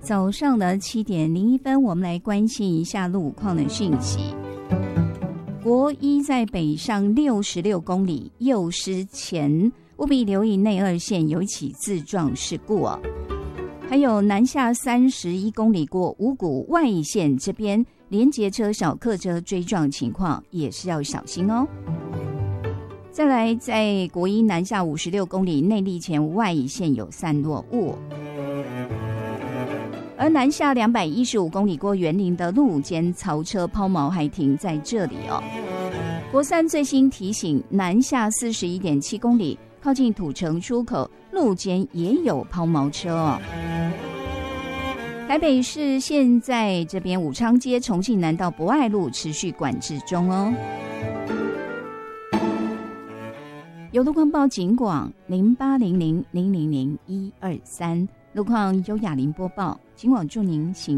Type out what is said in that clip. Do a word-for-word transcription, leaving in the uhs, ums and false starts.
早上的七点零一分，我们来关心一下路况的讯息。国一在北上六十六公里右师前，务必留意内二线有一起自撞事故哦。还有南下三十一公里过五股外线这边，连结车小客车追撞情况也是要小心哦。再来，在国一南下五十六公里内坜前外线有散落物。而南下两百一十五公里过园林的路肩槽车抛锚还停在这里哦。国三最新提醒，南下四十一点七公里靠近土城出口路肩也有抛锚车哦。台北市现在这边武昌街重庆南到博爱路持续管制中哦。有路况报警广零八零零零零零一二三，路况由雅玲播报，警广祝您行